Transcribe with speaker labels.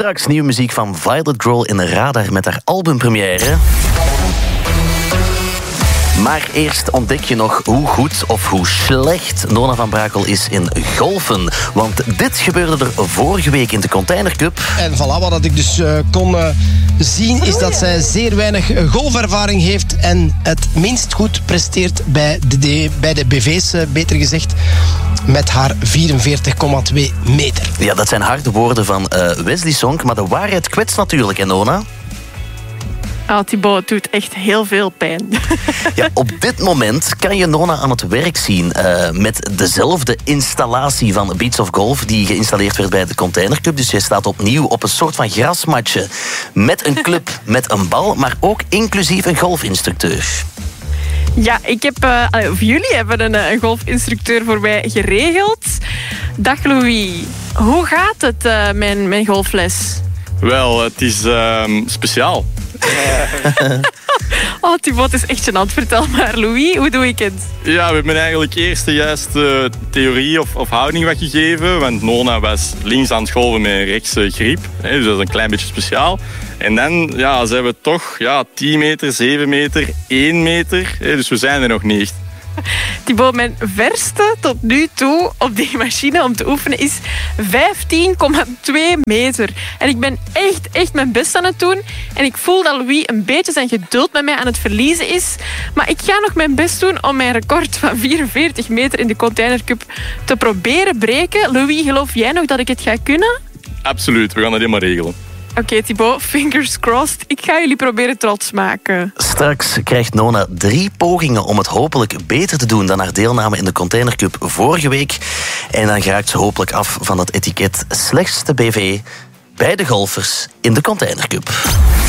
Speaker 1: Straks nieuwe muziek van Violet Grohl in de Radar met haar albumpremière. Maar eerst ontdek je nog hoe goed of hoe slecht Nona van Brakel is in golfen. Want dit gebeurde er vorige week in de Container Cup.
Speaker 2: En voilà, wat ik dus kon zien is dat zij zeer weinig golfervaring heeft en het minst goed presteert bij de BV's, beter gezegd, met haar 44,2 meter.
Speaker 1: Ja, dat zijn harde woorden van Wesley Sonk, maar de waarheid kwetst natuurlijk, hè Nona?
Speaker 3: Thibaut, het doet echt heel veel pijn.
Speaker 1: Ja, op dit moment kan je Nona aan het werk zien met dezelfde installatie van Beats of Golf die geïnstalleerd werd bij de Container Cup. Dus je staat opnieuw op een soort van grasmatje met een club, met een bal, maar ook inclusief een golfinstructeur.
Speaker 3: Ja, jullie hebben een golfinstructeur voor mij geregeld. Dag Louis, hoe gaat het, mijn golfles?
Speaker 4: Wel, het is speciaal.
Speaker 3: Thibaut, het is echt gênant. Vertel maar, Louis, hoe doe ik het?
Speaker 4: Ja, we hebben eigenlijk eerst de juiste theorie of houding wat gegeven. Want Nona was links aan het golven met een rechtse griep. Dus dat is een klein beetje speciaal. En dan zijn we toch 10 meter, 7 meter, 1 meter. Dus we zijn er nog niet.
Speaker 3: Thibaut, mijn verste tot nu toe op die machine om te oefenen is 15,2 meter. En ik ben echt mijn best aan het doen. En ik voel dat Louis een beetje zijn geduld met mij aan het verliezen is. Maar ik ga nog mijn best doen om mijn record van 44 meter in de Container Cup te proberen breken. Louis, geloof jij nog dat ik het ga kunnen?
Speaker 4: Absoluut, we gaan dat helemaal regelen.
Speaker 3: Oké, Thibaut, fingers crossed. Ik ga jullie proberen trots maken.
Speaker 1: Straks krijgt Nona 3 pogingen om het hopelijk beter te doen dan haar deelname in de Container Cup vorige week. En dan geraakt ze hopelijk af van dat etiket slechtste BV bij de golfers in de Container Cup.